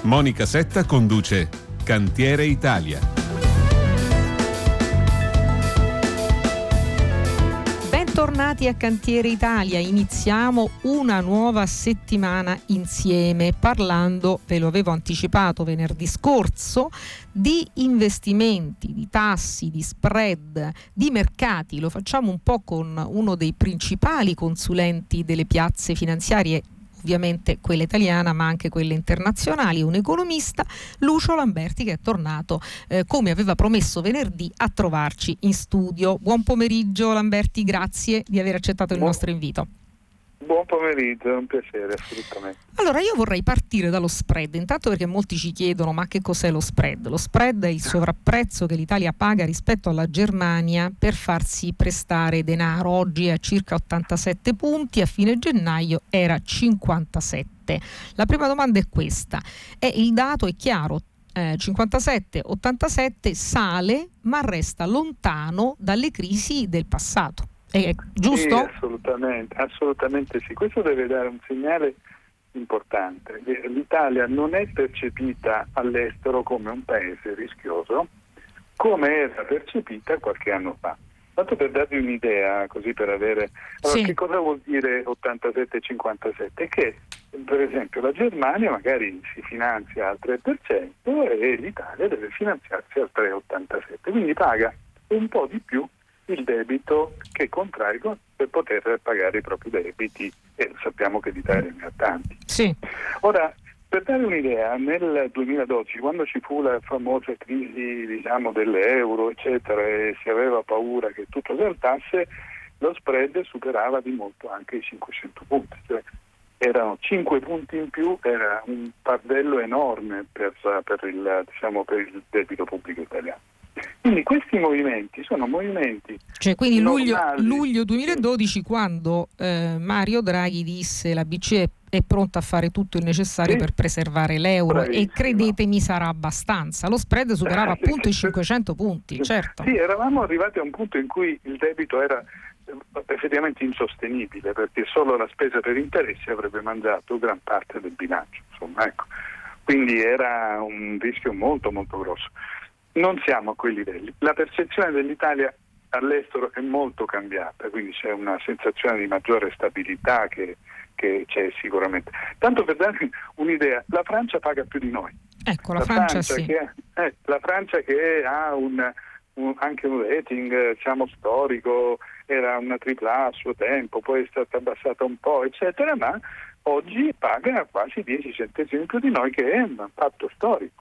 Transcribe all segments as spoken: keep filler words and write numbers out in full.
Monica Setta conduce Cantiere Italia. Bentornati a Cantiere Italia, iniziamo una nuova settimana insieme parlando, ve lo avevo anticipato venerdì scorso, di investimenti, di tassi, di spread, di mercati. Lo facciamo un po' con uno dei principali consulenti delle piazze finanziarie, ovviamente quella italiana ma anche quelle internazionali, un economista, Lucio Lamberti, che è tornato eh, come aveva promesso venerdì a trovarci in studio. Buon pomeriggio Lamberti, grazie di aver accettato il Buon, nostro invito. Buon pomeriggio, è un piacere assolutamente. Allora io vorrei partire dallo spread, intanto perché molti ci chiedono ma che cos'è lo spread? Lo spread è il sovrapprezzo che l'Italia paga rispetto alla Germania per farsi prestare denaro. Oggi è a circa ottantasette punti, a fine gennaio era cinquantasette. La prima domanda è questa, è il dato è chiaro, eh, cinquantasette ottantasette sale ma resta lontano dalle crisi del passato. È giusto? Sì, assolutamente, assolutamente sì. Questo deve dare un segnale importante. L'Italia non è percepita all'estero come un paese rischioso, come era percepita qualche anno fa. Tanto per darvi un'idea, così per avere... Allora, sì. Che cosa vuol dire ottantasette cinquantasette? Che per esempio la Germania magari si finanzia al tre per cento e l'Italia deve finanziarsi al tre virgola ottantasette, quindi paga un po' di più il debito che contrae per poter pagare i propri debiti, e sappiamo che l'Italia ne ha tanti. Sì. Ora, per dare un'idea, nel duemiladodici, quando ci fu la famosa crisi, diciamo, dell'euro, eccetera, e si aveva paura che tutto saltasse, lo spread superava di molto anche i cinquecento punti, cioè erano cinque punti in più, era un fardello enorme per, per, il, diciamo, per il debito pubblico italiano. Quindi questi movimenti sono movimenti cioè quindi luglio, normali. luglio duemiladodici, quando eh, Mario Draghi disse la B C E è pronta a fare tutto il necessario sì. per preservare l'euro. Bravissimo. E credetemi sarà abbastanza, lo spread superava appunto i cinquecento punti, certo. Sì, eravamo arrivati a un punto in cui il debito era effettivamente insostenibile, perché solo la spesa per interessi avrebbe mangiato gran parte del bilancio, insomma, ecco. Quindi era un rischio molto molto grosso. Non siamo a quei livelli. La percezione dell'Italia all'estero è molto cambiata, quindi c'è una sensazione di maggiore stabilità che, che c'è sicuramente. Tanto per darvi un'idea, la Francia paga più di noi. Ecco, la, la Francia, Francia sì. Che, eh, la Francia che ha un, un, anche un rating, diciamo, storico, era una tripla A a suo tempo, poi è stata abbassata un po', eccetera, ma oggi paga quasi dieci centesimi più di noi, che è un fatto storico.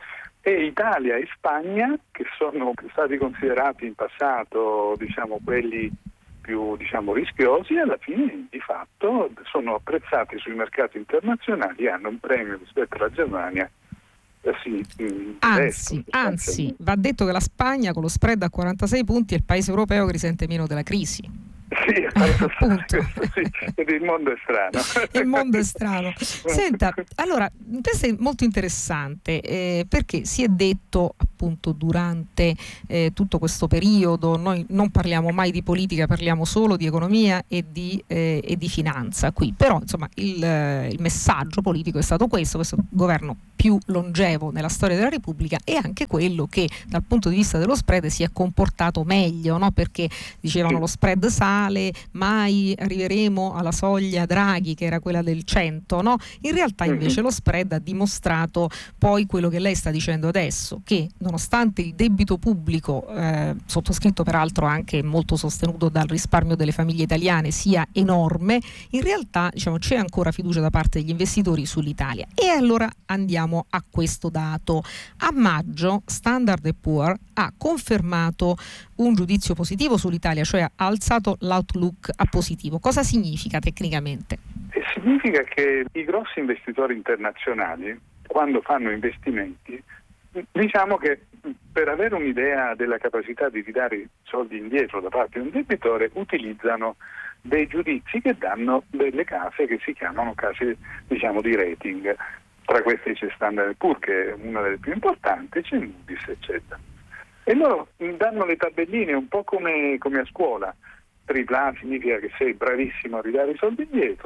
E Italia e Spagna, che sono stati considerati in passato, diciamo, quelli più, diciamo, rischiosi, alla fine di fatto sono apprezzati sui mercati internazionali e hanno un premio rispetto alla Germania. Eh sì, anzi, destra, anzi, va detto che la Spagna con lo spread a quarantasei punti è il paese europeo che risente meno della crisi. Sì, appunto. Sì, il mondo è strano. Il mondo è strano. Senta, allora, questo è molto interessante eh, perché si è detto appunto durante eh, tutto questo periodo, noi non parliamo mai di politica, parliamo solo di economia e di, eh, e di finanza qui, però insomma il, eh, il messaggio politico è stato questo, questo governo più longevo nella storia della Repubblica, e anche quello che dal punto di vista dello spread si è comportato meglio, no? Perché dicevano lo spread sale, mai arriveremo alla soglia Draghi che era quella del cento, no? In realtà invece lo spread ha dimostrato poi quello che lei sta dicendo adesso, che nonostante il debito pubblico, eh, sottoscritto peraltro anche molto sostenuto dal risparmio delle famiglie italiane, sia enorme, in realtà diciamo c'è ancora fiducia da parte degli investitori sull'Italia. E allora andiamo a questo dato. A maggio Standard and Poor's ha confermato un giudizio positivo sull'Italia, cioè ha alzato l'outlook a positivo. Cosa significa tecnicamente? E significa che i grossi investitori internazionali, quando fanno investimenti, diciamo che per avere un'idea della capacità di ridare soldi indietro da parte di un debitore, utilizzano dei giudizi che danno delle case che si chiamano case, diciamo, di rating. Tra queste c'è Standard and Poor's, che è una delle più importanti, c'è Moody's, eccetera. E loro danno le tabelline un po' come, come a scuola. Tripla A significa che sei bravissimo a ridare i soldi indietro,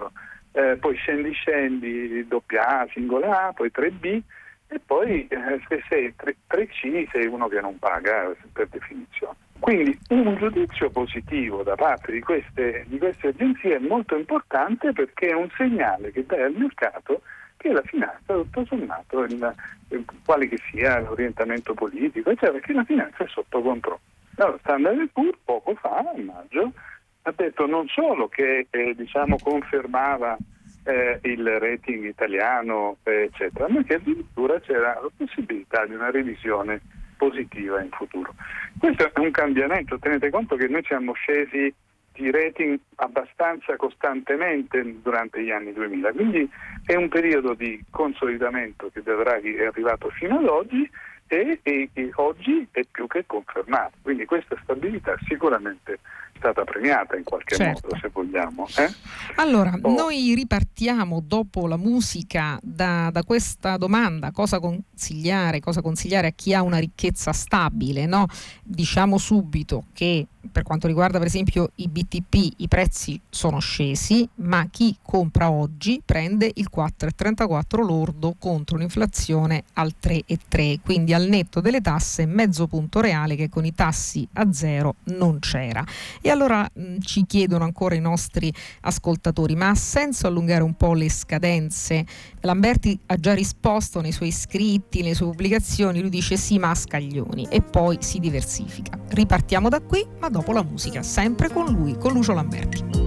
eh, poi scendi scendi doppia A, singola A, poi tre B e poi eh, se sei tre C sei uno che non paga per definizione. Quindi un giudizio positivo da parte di queste, di queste agenzie è molto importante, perché è un segnale che dà al mercato che la finanza, tutto sommato, il, il, quale che sia l'orientamento politico, cioè perché la finanza è sotto controllo. Allora, Standard and Poor's poco fa, a maggio, ha detto non solo che eh, diciamo confermava eh, il rating italiano, eh, eccetera, ma che addirittura c'era la possibilità di una revisione positiva in futuro. Questo è un cambiamento. Tenete conto che noi siamo scesi di rating abbastanza costantemente durante gli anni duemila, quindi è un periodo di consolidamento che da Draghi è arrivato fino ad oggi e, e, e oggi è più che confermato, quindi questa stabilità sicuramente è stata premiata in qualche certo. modo, se vogliamo. Eh? Allora, oh. noi ripartiamo dopo la musica da, da questa domanda: cosa consigliare, cosa consigliare a chi ha una ricchezza stabile, no? Diciamo subito che per quanto riguarda per esempio i B T P i prezzi sono scesi, ma chi compra oggi prende il quattro virgola trentaquattro lordo contro un'inflazione al tre virgola tre, quindi al netto delle tasse mezzo punto reale che con i tassi a zero non c'era. E allora mh, ci chiedono ancora i nostri ascoltatori: ma ha senso allungare un po' le scadenze? Lamberti ha già risposto nei suoi scritti, nelle sue pubblicazioni, lui dice sì ma a scaglioni, e poi si diversifica. Ripartiamo da qui, ma dopo la musica, sempre con lui, con Lucio Lamberti.